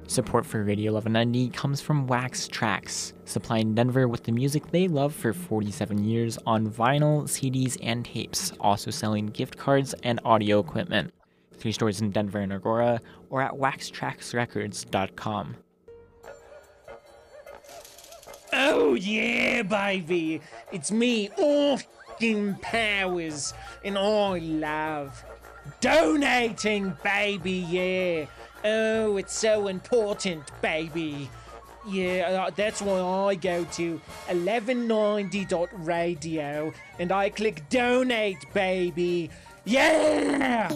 Support for Radio 1190 comes from Wax Trax, supplying Denver with the music they love for 47 years on vinyl, CDs, and tapes, also selling gift cards and audio equipment. 3 stores in Denver and Aurora, or at waxtraxrecords.com. Oh yeah, baby! It's me, Austin Powers, and I love donating, baby, yeah! Oh, it's so important, baby. Yeah, that's why I go to 1190.radio and I click donate, baby. Yeah!